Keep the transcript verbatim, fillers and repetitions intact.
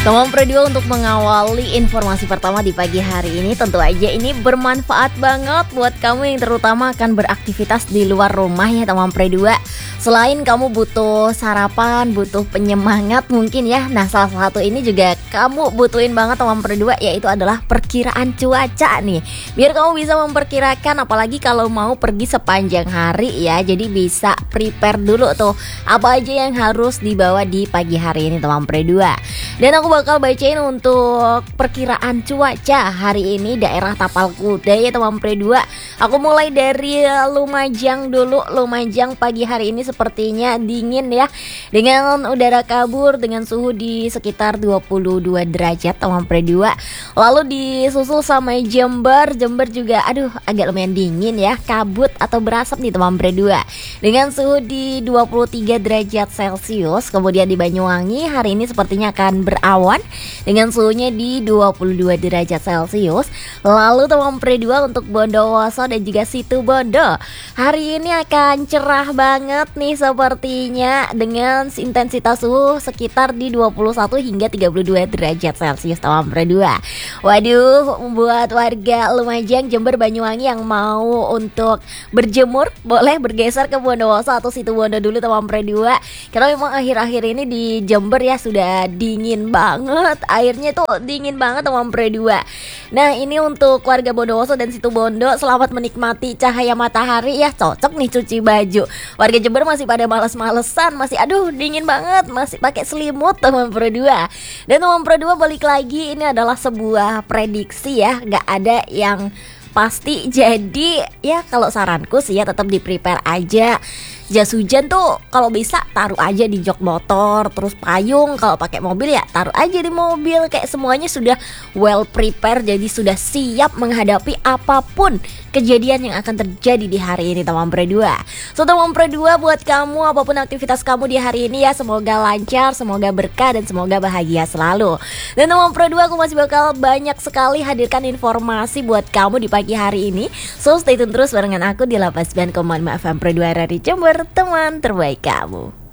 Teman Pro dua untuk mengawali informasi pertama di pagi hari ini, tentu aja ini bermanfaat banget buat kamu yang terutama akan beraktivitas di luar rumah ya teman Pro dua. Selain kamu butuh sarapan, butuh penyemangat mungkin ya. Nah, salah satu ini juga kamu butuhin banget teman Pro dua, yaitu adalah perkiraan cuaca nih. Biar kamu bisa memperkirakan, apalagi kalau mau pergi sepanjang hari ya. Jadi bisa prepare dulu tuh apa aja yang harus dibawa di pagi hari ini teman Pro dua. Dan aku bakal bacain untuk perkiraan cuaca hari ini daerah Tapal Kuda ya teman Pro dua. Aku mulai dari Lumajang dulu. Lumajang pagi hari ini sepertinya dingin ya, dengan udara kabur dengan suhu di sekitar dua puluh dua derajat teman Pro dua. Lalu disusul sama Jember. Jember juga aduh agak lumayan dingin ya, kabut atau berasap nih teman Pro dua, dengan suhu di dua puluh tiga derajat Celcius. Kemudian di Banyuwangi hari ini sepertinya akan berawan dengan suhunya di dua puluh dua derajat Celcius. Lalu teman Pro dua untuk Bondowoso dan juga Situbondo hari ini akan cerah banget nih sepertinya, dengan intensitas suhu sekitar di dua puluh satu hingga tiga puluh dua derajat Celcius teman Pro dua. Waduh, buat warga Lumajang, Jember, Banyuwangi yang mau untuk berjemur boleh bergeser ke Bondowoso atau Situbondo dulu teman Pro dua, karena memang akhir-akhir ini di Jember ya sudah dingin banget, airnya tuh dingin banget teman Pro dua. Nah, ini untuk warga Bondowoso dan Situbondo, selamat menikmati cahaya matahari ya, cocok nih cuci baju. Warga Jember masih pada males-malesan, masih aduh dingin banget, masih pakai selimut teman Pro dua. Dan teman Pro dua balik lagi, ini adalah sebuah prediksi ya, gak ada yang pasti. Jadi ya kalau saranku sih ya tetap di prepare aja. Jas hujan tuh kalau bisa taruh aja di jok motor, terus payung kalau pakai mobil ya taruh aja di mobil. Kayak semuanya sudah well prepare, jadi sudah siap menghadapi apapun kejadian yang akan terjadi di hari ini teman Pro dua. So teman Pro dua, buat kamu apapun aktivitas kamu di hari ini ya, semoga lancar, semoga berkah dan semoga bahagia selalu. Dan teman Pro dua, aku masih bakal banyak sekali hadirkan informasi buat kamu di pagi hari ini. So stay tune terus barengan aku di delapan puluh sembilan koma lima F M Pro dua R R I Jember, teman terbaik kamu.